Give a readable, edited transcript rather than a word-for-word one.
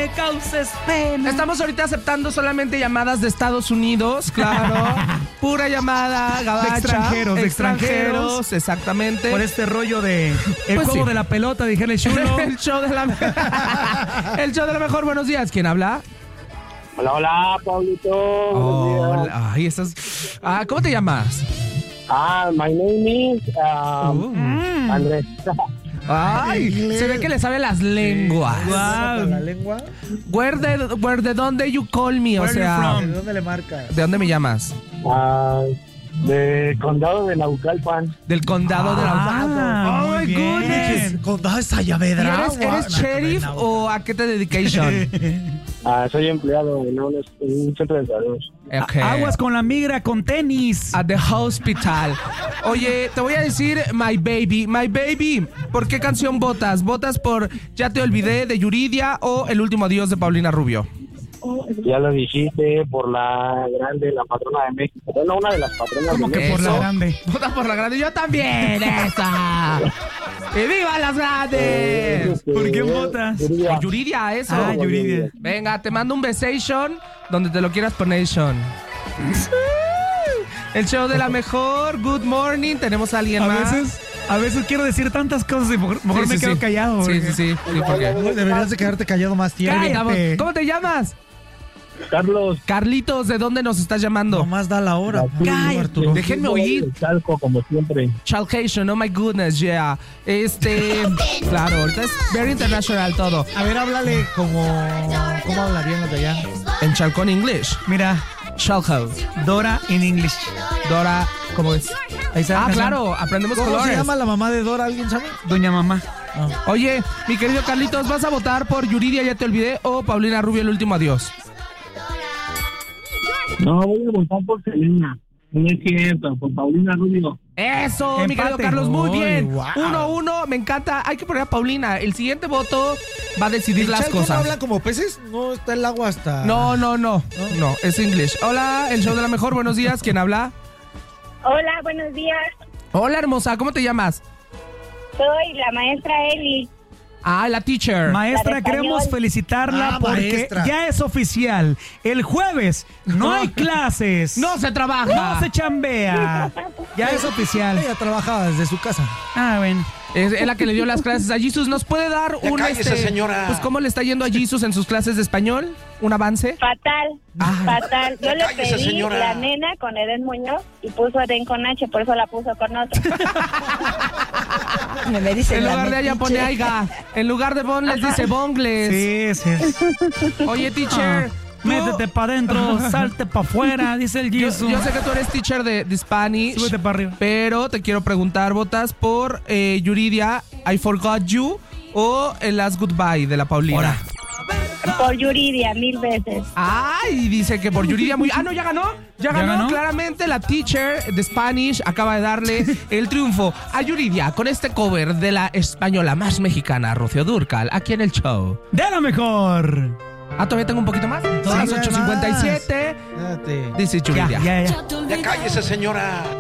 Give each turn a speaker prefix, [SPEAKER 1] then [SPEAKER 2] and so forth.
[SPEAKER 1] me causes pena.
[SPEAKER 2] Estamos ahorita aceptando solamente llamadas de Estados Unidos, claro. Pura llamada gabacha.
[SPEAKER 1] De extranjeros.
[SPEAKER 2] Exactamente.
[SPEAKER 1] Por este rollo de el
[SPEAKER 2] Pues
[SPEAKER 1] juego
[SPEAKER 2] sí.
[SPEAKER 1] de la pelota, dijera el chulo.
[SPEAKER 2] El show de la mejor. Buenos días. ¿Quién habla?
[SPEAKER 3] Hola, hola, Pablito. Buenos días.
[SPEAKER 2] Ay, estás. ¿Cómo te llamas?
[SPEAKER 3] My name is Andrés.
[SPEAKER 2] Ay, se ve que le sabe las lenguas.
[SPEAKER 1] Wow.
[SPEAKER 4] ¿La lengua?
[SPEAKER 2] Where de dónde you call me? O
[SPEAKER 1] Where you
[SPEAKER 2] sea,
[SPEAKER 1] from?
[SPEAKER 4] ¿De dónde le marca?
[SPEAKER 2] ¿de dónde me llamas?
[SPEAKER 3] De condado de Naucalpan.
[SPEAKER 2] Del condado de la.
[SPEAKER 1] Muy bien.
[SPEAKER 2] goodness.
[SPEAKER 4] Condado de Sayavedra.
[SPEAKER 2] ¿Eres sheriff o a qué te dedication?
[SPEAKER 3] Soy empleado en un centro de salud.
[SPEAKER 2] Okay.
[SPEAKER 1] Aguas con la migra con tenis.
[SPEAKER 2] At the hospital. Oye, te voy a decir My Baby. ¿Por qué canción votas? ¿Votas por Ya te olvidé de Yuridia o El último adiós de Paulina Rubio?
[SPEAKER 3] Ya lo dijiste, por la grande, la patrona de México. Bueno, una de las patronas
[SPEAKER 1] ¿Cómo
[SPEAKER 3] de
[SPEAKER 1] que
[SPEAKER 3] México.
[SPEAKER 1] por la grande?
[SPEAKER 2] Vota por la grande. Yo también, esa. ¡Y viva las grandes!
[SPEAKER 1] ¿Por quién votas?
[SPEAKER 3] Yuridia.
[SPEAKER 2] Por Yuridia, eso.
[SPEAKER 1] Yuridia.
[SPEAKER 2] Venga, te mando un besation donde te lo quieras poner. El show de la mejor. Good morning. Tenemos a alguien más.
[SPEAKER 1] A veces quiero decir tantas cosas y mejor
[SPEAKER 2] Sí,
[SPEAKER 1] me
[SPEAKER 2] sí,
[SPEAKER 1] quedo
[SPEAKER 2] sí.
[SPEAKER 1] callado.
[SPEAKER 2] Sí,
[SPEAKER 1] porque-
[SPEAKER 2] sí. ¿Por qué?
[SPEAKER 4] Deberías de quedarte callado más tiempo.
[SPEAKER 1] Cállate.
[SPEAKER 2] ¿Cómo te llamas?
[SPEAKER 3] Carlos.
[SPEAKER 2] Carlitos, ¿de dónde nos estás llamando?
[SPEAKER 4] Nomás da la hora.
[SPEAKER 1] Cállate.
[SPEAKER 4] Arturo.
[SPEAKER 2] Déjenme oír.
[SPEAKER 3] Chalco, como siempre.
[SPEAKER 2] Chalcation, oh my goodness, yeah. Claro, ahorita es very international todo.
[SPEAKER 4] A ver, háblale como... ¿Cómo hablarían los de allá?
[SPEAKER 2] En Chalcón English.
[SPEAKER 1] Mira,
[SPEAKER 2] Chalco.
[SPEAKER 1] Dora in English.
[SPEAKER 2] Dora, ¿cómo es?
[SPEAKER 1] Ahí está la canción.
[SPEAKER 2] Claro, aprendemos
[SPEAKER 4] ¿Cómo
[SPEAKER 2] colores.
[SPEAKER 4] se llama la mamá de Dora? ¿Alguien sabe?
[SPEAKER 1] Doña Mamá.
[SPEAKER 2] Oye, mi querido Carlitos, ¿vas a votar por Yuridia, Ya te olvidé, o Paulina Rubio, El último adiós?
[SPEAKER 3] No, voy a votar por Selena. No es cierto, por Paulina Rubio.
[SPEAKER 2] Eso, mi
[SPEAKER 1] Empate.
[SPEAKER 2] querido Carlos, muy
[SPEAKER 4] Uy,
[SPEAKER 2] bien.
[SPEAKER 4] wow.
[SPEAKER 2] 1-1, me encanta. Hay que poner a Paulina. El siguiente voto va a decidir
[SPEAKER 4] ¿El
[SPEAKER 2] las
[SPEAKER 4] Chalco no
[SPEAKER 2] cosas.
[SPEAKER 4] hablan como peces? No está el agua hasta...
[SPEAKER 2] No, es English. Hola, el show de la mejor, buenos días, ¿quién habla?
[SPEAKER 5] Hola, buenos días.
[SPEAKER 2] Hola, hermosa, ¿cómo te llamas?
[SPEAKER 5] Soy la maestra Eli.
[SPEAKER 2] La teacher.
[SPEAKER 1] Maestra,
[SPEAKER 5] La de español.
[SPEAKER 1] queremos felicitarla porque
[SPEAKER 4] maestra.
[SPEAKER 1] ya es oficial. El jueves no hay clases.
[SPEAKER 2] No se trabaja.
[SPEAKER 1] No se chambea. Ya es oficial.
[SPEAKER 4] Ella trabajaba desde su casa.
[SPEAKER 1] Bueno.
[SPEAKER 2] Es la que le dio las clases a Jesus. ¿Nos puede dar un
[SPEAKER 6] señora.
[SPEAKER 2] Pues cómo le está yendo a Jesus en sus clases de español? ¿Un avance?
[SPEAKER 5] Fatal, fatal. Yo le
[SPEAKER 6] cállese,
[SPEAKER 5] pedí
[SPEAKER 6] señora.
[SPEAKER 5] la nena con Eden Muñoz y puso Eden con H, por eso la puso con otro.
[SPEAKER 7] Me dicen
[SPEAKER 2] En
[SPEAKER 7] la
[SPEAKER 2] lugar de ella pone
[SPEAKER 7] metiche.
[SPEAKER 2] aiga. En lugar de bonles dice bongles.
[SPEAKER 1] Sí.
[SPEAKER 2] Oye, teacher. tú-
[SPEAKER 1] Métete para adentro, salte para afuera, dice el
[SPEAKER 2] Yo
[SPEAKER 1] Jesus.
[SPEAKER 2] sé que tú eres teacher de Spanish.
[SPEAKER 1] Súbete para arriba.
[SPEAKER 2] Pero te quiero preguntar, ¿votas por Yuridia, I Forgot You o el Last Goodbye de la Paulina?
[SPEAKER 5] Por Yuridia, 1000 veces.
[SPEAKER 2] Ay, dice que por Yuridia muy... no, ya ganó. Ya ganó.
[SPEAKER 1] ganó?
[SPEAKER 2] Claramente la teacher de Spanish acaba de darle el triunfo a Yuridia con este cover de la española más mexicana, Rocío Dúrcal, aquí en el show.
[SPEAKER 1] De lo mejor.
[SPEAKER 2] Todavía tengo un poquito más. Son las
[SPEAKER 4] Todavía
[SPEAKER 2] 8:57.
[SPEAKER 4] Espérate.
[SPEAKER 2] Dice Yuridia.
[SPEAKER 1] Ya.
[SPEAKER 6] Ya cállese, señora.